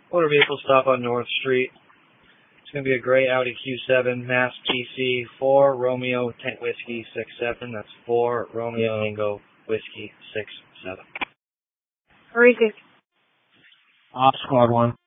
Motor vehicle stop on North Street. It's going to be a gray Audi Q7, Mass GC 4 Romeo Tank Whiskey 67. That's 4 Romeo Tango Whiskey 67. Where is it? Squad 1.